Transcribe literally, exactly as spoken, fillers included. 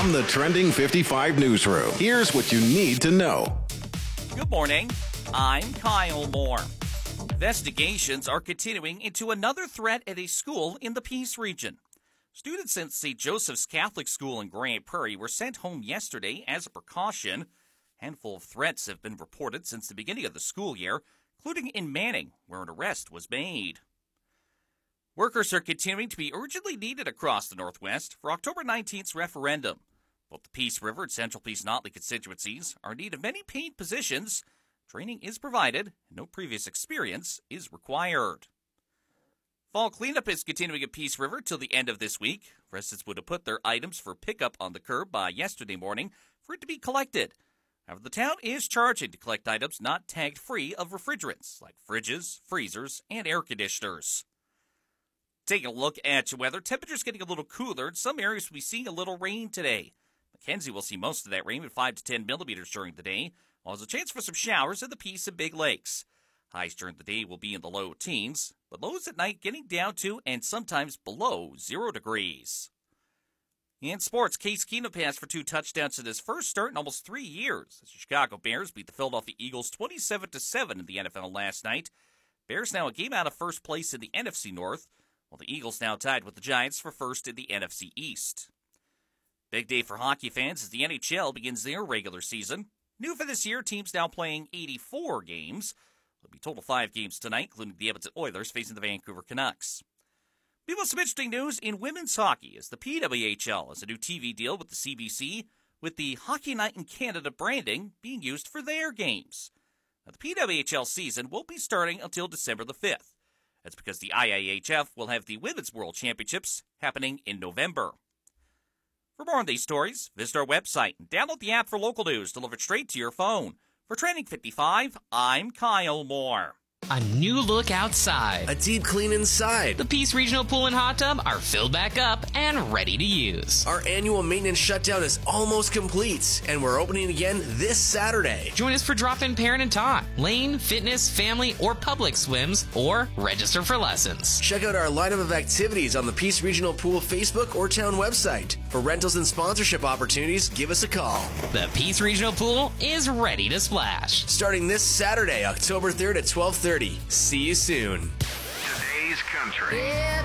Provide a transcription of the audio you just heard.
From the Trending fifty-five newsroom, here's what you need to know. Good morning. I'm Kyle Moore. Investigations are continuing into another threat at a school in the Peace region. Students at Saint Joseph's Catholic School in Grand Prairie were sent home yesterday as a precaution. A handful of threats have been reported since the beginning of the school year, including in Manning, where an arrest was made. Workers are continuing to be urgently needed across the Northwest for October nineteenth's referendum. Both the Peace River and Central Peace Notley constituencies are in need of many paid positions. Training is provided, and no previous experience is required. Fall cleanup is continuing at Peace River till the end of this week. Residents would have put their items for pickup on the curb by yesterday morning for it to be collected. However, the town is charging to collect items not tagged free of refrigerants, like fridges, freezers, and air conditioners. Taking a look at your weather, temperatures getting a little cooler. In some areas, we'll be seeing a little rain today. Mackenzie will see most of that rain with five to ten millimeters during the day, while there's a chance for some showers in the Peace and Big Lakes. Highs during the day will be in the low teens, but lows at night getting down to and sometimes below zero degrees. In sports, Case Keenum passed for two touchdowns in his first start in almost three years as the Chicago Bears beat the Philadelphia Eagles twenty-seven to seven in the N F L last night. Bears now a game out of first place in the N F C North, while the Eagles now tied with the Giants for first in the N F C East. Big day for hockey fans as the N H L begins their regular season. New for this year, teams now playing eighty-four games. There'll be total five games tonight, including the Edmonton Oilers facing the Vancouver Canucks. We have some interesting news in women's hockey as the P W H L has a new T V deal with the C B C, with the Hockey Night in Canada branding being used for their games. Now, the P W H L season won't be starting until December the fifth. That's because the I I H F will have the Women's World Championships happening in November. For more on these stories, visit our website and download the app for local news delivered straight to your phone. For Trending fifty-five, I'm Kyle Moore. A new look outside. A deep clean inside. The Peace Regional Pool and Hot Tub are filled back up and ready to use. Our annual maintenance shutdown is almost complete, and we're opening again this Saturday. Join us for drop-in parent and tot, lane, fitness, family, or public swims, or register for lessons. Check out our lineup of activities on the Peace Regional Pool Facebook or town website. For rentals and sponsorship opportunities, give us a call. The Peace Regional Pool is ready to splash. Starting this Saturday, October third at twelve thirty. See you soon. Today's Country.